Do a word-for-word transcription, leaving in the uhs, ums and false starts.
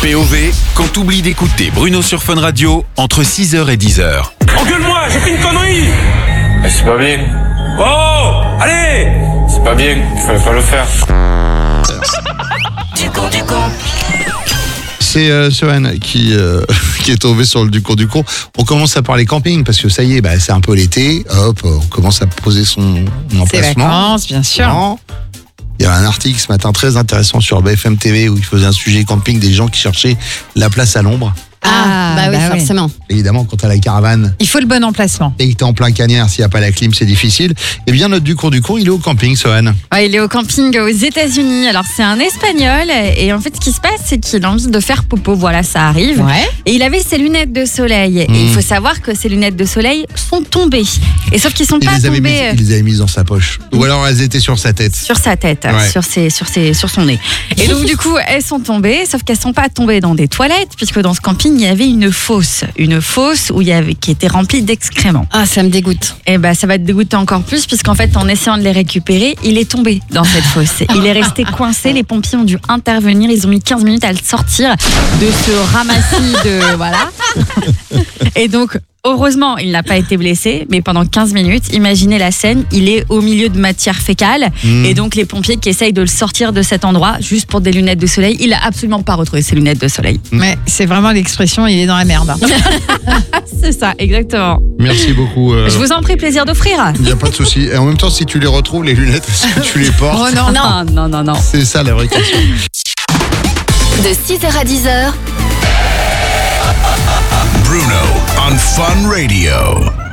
P O V, quand t'oublies d'écouter Bruno sur Fun Radio, entre six heures et dix heures. Engueule-moi, j'ai fait une connerie. Mais c'est pas bien. Oh, allez. C'est pas bien, il fallait pas le faire. Du con, du con. C'est euh, Sohan qui, euh, qui est tombé sur le du con du con. On commence à parler camping parce que ça y est, bah, c'est un peu l'été. Hop, on commence à poser son emplacement. C'est vacances, bien sûr. Non. Il y a un article ce matin très intéressant sur B F M T V où il faisait un sujet camping des gens qui cherchaient la place à l'ombre. Ah, bah oui, bah oui. forcément. Évidemment, quand t'as la caravane Il faut le bon emplacement. et que t'es en plein cagnard, s'il n'y a pas la clim, c'est difficile. Eh bien, notre du con du con, il est au camping, Sohan. Ouais, il est au camping aux États-Unis. Alors, c'est un Espagnol. Et en fait, ce qui se passe, c'est qu'il a envie de faire popo. Voilà, ça arrive. Ouais. Et il avait ses lunettes de soleil. Mmh. Et il faut savoir que ses lunettes de soleil sont tombées. Et sauf qu'ils sont Il pas les, avait tombées mises, euh, il les avait mises dans sa poche. Ou alors elles étaient sur sa tête. sur sa tête, Ouais. sur, ses, sur, ses, sur son nez. Et donc, du coup, elles sont tombées. Sauf qu'elles sont pas tombées dans des toilettes, puisque dans ce camping, il y avait une fosse. Une fosse où il y avait, qui était remplie d'excréments. Ah, ça me dégoûte. Et ben, ça va te dégoûter encore plus, puisqu'en fait, en essayant de les récupérer, il est tombé dans cette fosse. Il est resté coincé. Les pompiers ont dû intervenir. Ils ont mis quinze minutes à le sortir de ce ramassis de. Voilà. Et donc, heureusement, il n'a pas été blessé, mais pendant quinze minutes, imaginez la scène, il est au milieu de matière fécale, Mmh. et donc les pompiers qui essayent de le sortir de cet endroit, juste pour des lunettes de soleil. Il a absolument pas retrouvé ses lunettes de soleil. Mais c'est vraiment l'expression, il est dans la merde. C'est ça, exactement. Merci beaucoup. euh, Je vous en prie, plaisir d'offrir. Il n'y a pas de souci. Et en même temps, si tu les retrouves, les lunettes, est-ce que tu les portes? Oh non, non. Non, non, non, non. C'est ça la vraie question. De six heures à dix heures. Bruno on Fun Radio.